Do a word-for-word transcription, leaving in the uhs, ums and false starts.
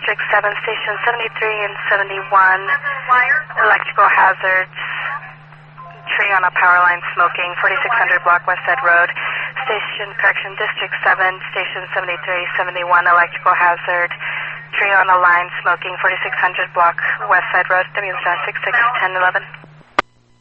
District seven, Station seventy-three and seventy-one. Electrical hazards. Tree on a power line smoking, forty-six hundred block West Side Road. Station, correction, District seven, Station seventy-three, seventy-one, electrical hazard. Tree on a line smoking, forty-six hundred block West Side Road. W six six ten eleven.